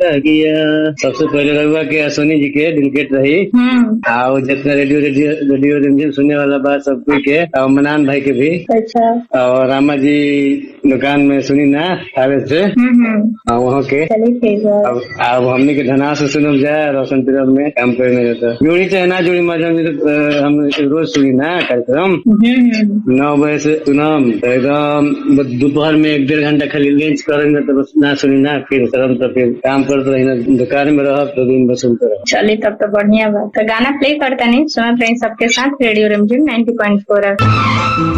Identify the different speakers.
Speaker 1: किया। सबसे पहले रहुआ के सोनी जी के डेलिकेट रही और जितना रेडियो रिमझिम सुनने वाला बात सब कोई के और मनान भाई के भी।
Speaker 2: अच्छा।
Speaker 1: और रामा जी दुकान में सुनी ना थावे से वहाँ के। अब हमने के धना से सुनब जाए रोशन पीरब में काम करने रहता जुड़ी चाहे ना जुड़ी मजा हम रोज सुनी ना कार्यक्रम 9 बजे से सुनम एकदम दोपहर में 1-1.5 घंटा खाली लंच करेंगे तो बस ना सुनी ना फिर करम तो फिर काम करते रही ना दुकान में रह तो दिन बस सुनते रह।
Speaker 2: चलिए तब तो बढ़िया बात। तो गाना प्ले करता नहीं सुनते रहे सबके साथ रेडियो रिमझिम 90.4।